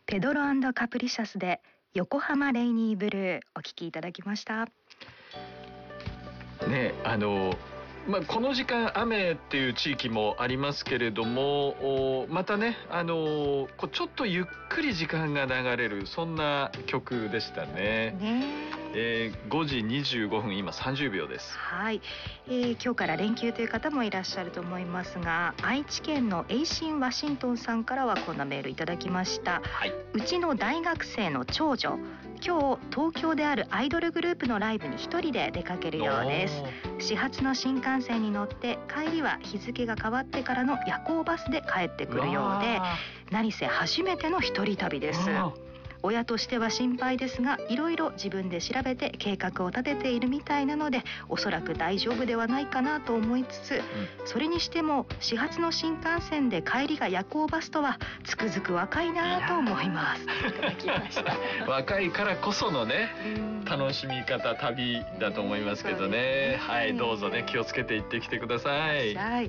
ペドロ&カプリシャスで横浜レイニーブルーお聴きいただきましたね。この時間雨っていう地域もありますけれども、またね、ちょっとゆっくり時間が流れるそんな曲でしたね。5時25分今30秒です。 はい、今日から連休という方もいらっしゃると思いますが、愛知県のエイシン・ワシントンさんからはこんなメールいただきました、はい、うちの大学生の長女、今日東京であるアイドルグループのライブに一人で出かけるようです。始発の新幹線に乗って帰りは日付が変わってからの夜行バスで帰ってくるようで、何せ初めての一人旅です。親としては心配ですが、いろいろ自分で調べて計画を立てているみたいなので、おそらく大丈夫ではないかなと思いつつ、それにしても始発の新幹線で帰りが夜行バスとはつくづく若いなと思います。いただきました若いからこそのね、楽しみ方、旅だと思いますけどね。はい、どうぞね、気をつけて行ってきてください。